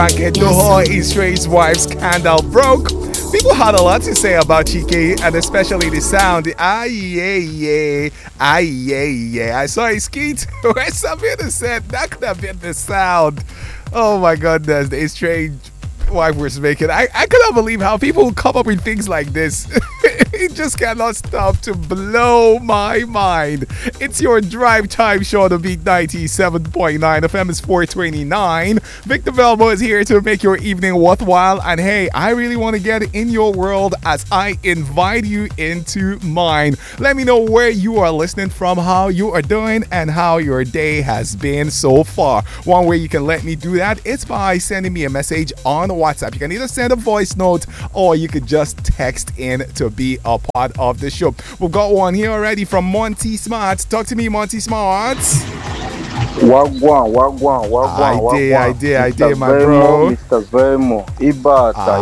Get the whole East Ray's wife scandal broke. People had a lot to say about Chike and especially the sound. Ah, yeah, yeah. Ah, yeah, yeah. I saw a skit where somebody said that could have been the sound. Oh my goodness, the strange wife was making. I cannot believe how people come up with things like this. It just cannot stop to blow my mind. It's your drive time show to Beat 97.9 FM is 429. Victor Velmo is here to make your evening worthwhile. And hey, I really want to get in your world as I invite you into mine. Let me know where you are listening from, how you are doing, and how your day has been so far. One way you can let me do that is by sending me a message on WhatsApp. You can either send a voice note or you could just text in to be a part of the show. We've got one here already from Monty Smart. Talk to me, Monty Smart. Wagwan. I did, my bro. Mr. Vermo, Ibata.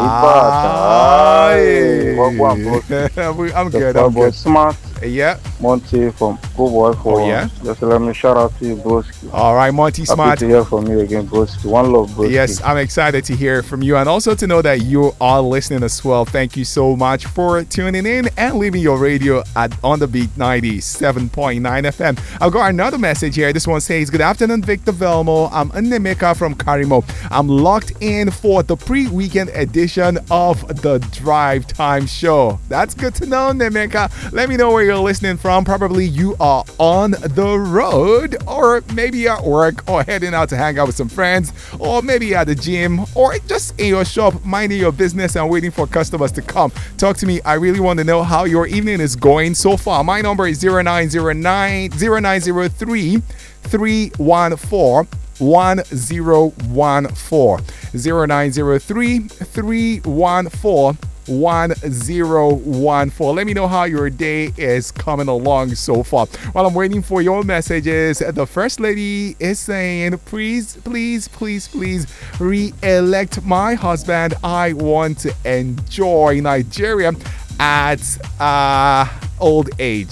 Wagwan, I'm good. I'm good. Smart. Yeah. Monty from Good Boy for yeah. Just let me shout out to you, broski. All right, Monty Smart. Happy to hear from you again, broski. One love, broski. Yes, I'm excited to hear from you and also to know that you are listening as well. Thank you so much for tuning in and leaving your radio at On The Beat 97.9 FM. I've got another message here. This one says, good afternoon, Victor Velmo. I'm Nemeka from Karimo. I'm locked in for the pre-weekend edition of the Drive Time Show. That's good to know, Nemeka. Let me know where you're listening from. Probably you are on the road, or maybe at work, or heading out to hang out with some friends, or maybe at the gym, or just in your shop minding your business and waiting for customers to come. Talk to me. I really want to know how your evening is going so far. My number is 0903 314 1014 0903 314 1014. Let me know how your day is coming along so far. While I'm waiting for your messages, the First Lady is saying, please re-elect my husband. I want to enjoy Nigeria at old age.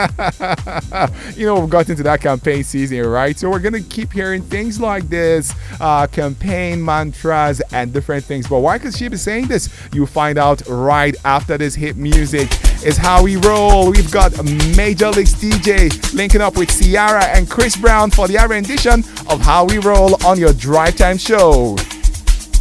We've got into that campaign season, right? So we're gonna keep hearing things like this, campaign mantras and different things. But why could she be saying this? You'll find out right after this hit music. Is how we roll. We've got Major Leagues DJ linking up with Ciara and Chris Brown for the rendition of How We Roll on your Drive Time Show.